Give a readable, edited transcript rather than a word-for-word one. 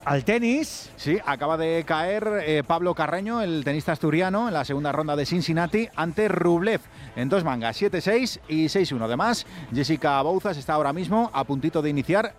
Al tenis. Sí, acaba de caer Pablo Carreño, el tenista asturiano, en la segunda ronda de Cincinnati ante Rublev en 2 mangas, 7-6 y 6-1. Además, Jessica Bouzas está ahora mismo a puntito de iniciar